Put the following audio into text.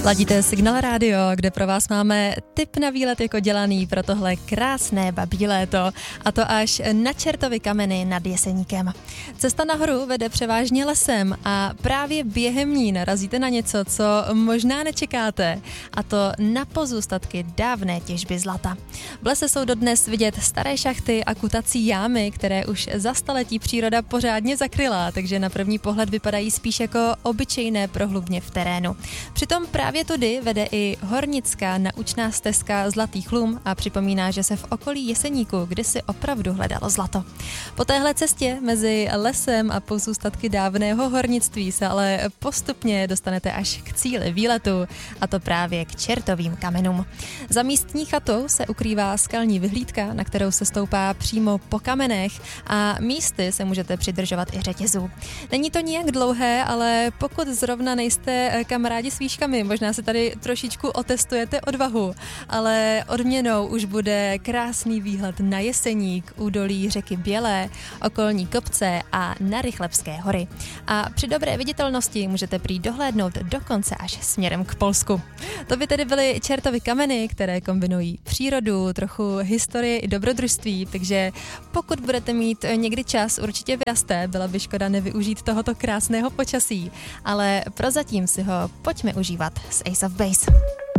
Ladíte Signál Rádio, kde pro vás máme tip na výlet jako dělaný pro tohle krásné babí léto, a to až na Čertovy kameny nad Jeseníkem. Cesta nahoru vede převážně lesem a právě během ní narazíte na něco, co možná nečekáte, a to na pozůstatky dávné těžby zlata. V lese jsou dodnes vidět staré šachty a kutací jámy, které už za staletí příroda pořádně zakryla, takže na první pohled vypadají spíš jako obyčejné prohlubně v terénu. Přitom právě tudy vede i hornická naučná stezka Zlatých Lum a připomíná, že se v okolí Jeseníku kdysi opravdu hledalo zlato. Po téhle cestě mezi lesem a pozůstatky dávného hornictví se ale postupně dostanete až k cíli výletu, a to právě k Čertovým kamenům. Za místní chatou se ukrývá skalní vyhlídka, na kterou se stoupá přímo po kamenech, a místy se můžete přidržovat i řetězů. Není to nijak dlouhé, ale pokud zrovna nejste kamarádi s výškami, možná se tady trošičku otestujete odvahu, ale odměnou už bude krásný výhled na Jeseník, údolí řeky Bělé, okolní kopce a na Rychlebské hory. A při dobré viditelnosti můžete prý dohlédnout dokonce až směrem k Polsku. To by tedy byly Čertovy kameny, které kombinují přírodu, trochu historii i dobrodružství, takže pokud budete mít někdy čas, určitě vyrazte, byla by škoda nevyužít tohoto krásného počasí, ale prozatím si ho pojďme užívat s Ace of Base.